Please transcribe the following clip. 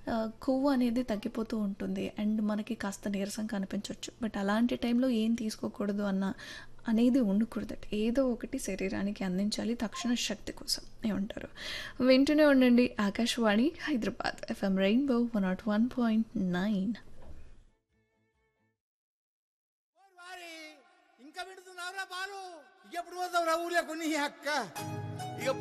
కొవ్వు అనేది తగ్గిపోతూ ఉంటుంది అండ్ మనకి కాస్త నీరసం కనిపించవచ్చు. బట్ అలాంటి టైంలో ఏం తీసుకోకూడదు అనేది ఉండకూడదట. ఏదో ఒకటి శరీరానికి అందించాలి తక్షణ శక్తి కోసం. ఏమంటారు? వింటూనే ఉండండి ఆకాశవాణి హైదరాబాద్ ఎఫ్ఎం రెయిన్బో 101.9. వారి ఇంకా పెడుతున్నావురా బాలు ఎప్పుడు పోతావురా ఊర్లో కొన్ని అక్క ఇక